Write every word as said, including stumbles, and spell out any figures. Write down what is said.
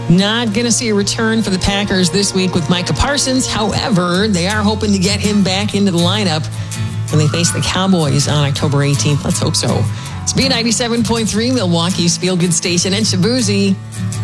Not going to see a return for the Packers this week with Micah Parsons. However, they are hoping to get him back into the lineup when they face the Cowboys on October eighteenth. Let's hope so. It's B ninety-seven point three, Milwaukee's Feel Good Station, and Shabuzi.